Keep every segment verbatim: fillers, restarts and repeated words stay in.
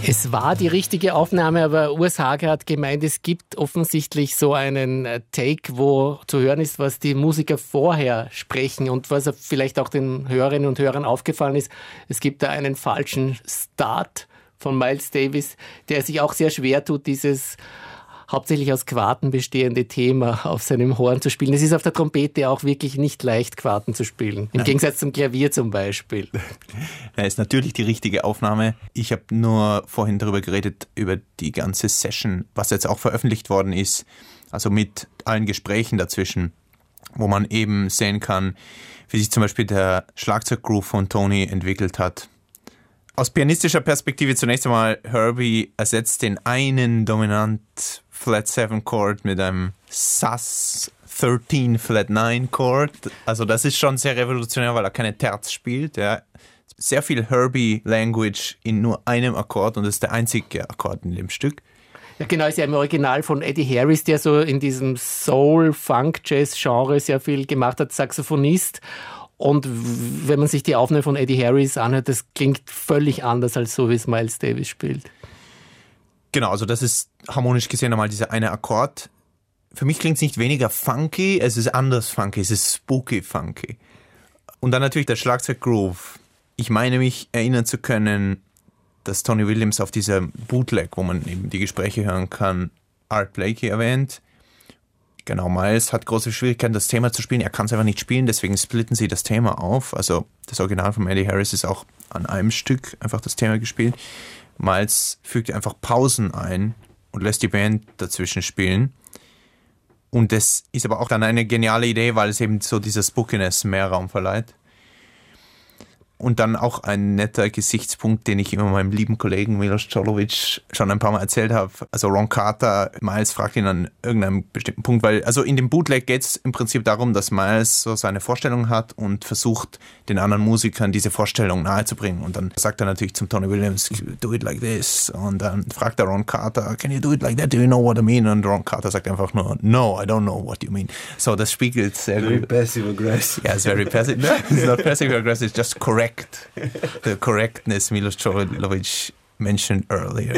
Es war die richtige Aufnahme, aber Urs Hager hat gemeint, es gibt offensichtlich so einen Take, wo zu hören ist, was die Musiker vorher sprechen und was vielleicht auch den Hörerinnen und Hörern aufgefallen ist. Es gibt da einen falschen Start von Miles Davis, der sich auch sehr schwer tut, dieses hauptsächlich aus Quarten bestehende Thema auf seinem Horn zu spielen. Es ist auf der Trompete auch wirklich nicht leicht, Quarten zu spielen. Im Nein. Gegensatz zum Klavier zum Beispiel. Ja, ist natürlich die richtige Aufnahme. Ich habe nur vorhin darüber geredet, über die ganze Session, was jetzt auch veröffentlicht worden ist. Also mit allen Gesprächen dazwischen, wo man eben sehen kann, wie sich zum Beispiel der Schlagzeuggroove von Tony entwickelt hat. Aus pianistischer Perspektive zunächst einmal, Herbie ersetzt den einen dominant Flat sieben Chord mit einem Sus dreizehn Flat neun Chord. Also das ist schon sehr revolutionär, weil er keine Terz spielt. Ja. Sehr viel Herbie-Language in nur einem Akkord und das ist der einzige Akkord in dem Stück. Ja, genau, ist ja im Original von Eddie Harris, der so in diesem Soul-Funk-Jazz-Genre sehr viel gemacht hat, Saxophonist. Und wenn man sich die Aufnahme von Eddie Harris anhört, das klingt völlig anders als so, wie es Miles Davis spielt. Genau, also das ist harmonisch gesehen einmal dieser eine Akkord. Für mich klingt es nicht weniger funky, es ist anders funky, es ist spooky funky. Und dann natürlich der Schlagzeuggroove. Ich meine mich erinnern zu können, dass Tony Williams auf dieser Bootleg, wo man eben die Gespräche hören kann, Art Blakey erwähnt. Genau, Miles hat große Schwierigkeiten, das Thema zu spielen. Er kann es einfach nicht spielen, deswegen splitten sie das Thema auf. Also das Original von Eddie Harris ist auch an einem Stück einfach das Thema gespielt. Miles fügt einfach Pausen ein und lässt die Band dazwischen spielen. Und das ist aber auch dann eine geniale Idee, weil es eben so dieser Spookiness mehr Raum verleiht. Und dann auch ein netter Gesichtspunkt, den ich immer meinem lieben Kollegen Milos Jolovic schon ein paar Mal erzählt habe. Also Ron Carter, Miles fragt ihn an irgendeinem bestimmten Punkt, weil also in dem Bootleg geht es im Prinzip darum, dass Miles so seine Vorstellung hat und versucht, den anderen Musikern diese Vorstellung nahezubringen. Und dann sagt er natürlich zum Tony Williams, do it like this. Und dann fragt er Ron Carter, can you do it like that? Do you know what I mean? Und Ron Carter sagt einfach nur, no, I don't know what you mean. So, das spiegelt sehr very gut. Very passive-aggressive. Yeah, it's very passive. No, it's not passive-aggressive, it's just correct. The correctness Milos Jolovic mentioned earlier.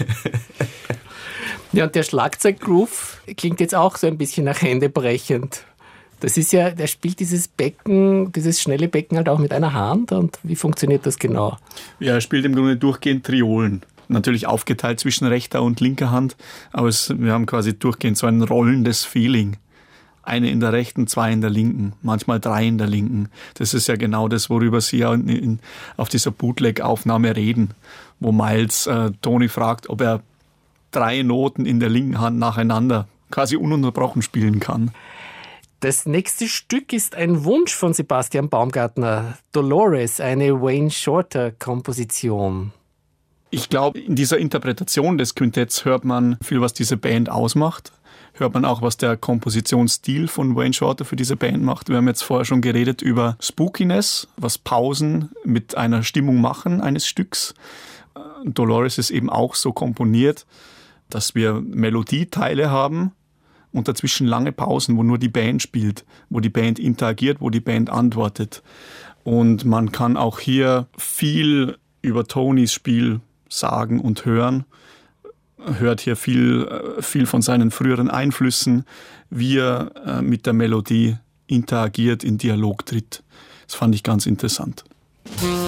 Ja, und der Schlagzeuggroove klingt jetzt auch so ein bisschen nach händebrechend. Das ist ja, der spielt dieses Becken, dieses schnelle Becken halt auch mit einer Hand. Und wie funktioniert das genau? Ja, er spielt im Grunde durchgehend Triolen. Natürlich aufgeteilt zwischen rechter und linker Hand, aber es, wir haben quasi durchgehend so ein rollendes Feeling. Eine in der rechten, zwei in der linken, manchmal drei in der linken. Das ist ja genau das, worüber Sie ja in, in, auf dieser Bootleg-Aufnahme reden, wo Miles äh, Tony fragt, ob er drei Noten in der linken Hand nacheinander quasi ununterbrochen spielen kann. Das nächste Stück ist ein Wunsch von Sebastian Baumgartner, Dolores, eine Wayne Shorter-Komposition. Ich glaube, in dieser Interpretation des Quintetts hört man viel, was diese Band ausmacht. Hört man auch, was der Kompositionsstil von Wayne Shorter für diese Band macht. Wir haben jetzt vorher schon geredet über Spookiness, was Pausen mit einer Stimmung machen eines Stücks. Dolores ist eben auch so komponiert, dass wir Melodieteile haben und dazwischen lange Pausen, wo nur die Band spielt, wo die Band interagiert, wo die Band antwortet. Und man kann auch hier viel über Tonys Spiel sagen und hören. Hört hier viel, viel von seinen früheren Einflüssen, wie er mit der Melodie interagiert, in Dialog tritt. Das fand ich ganz interessant.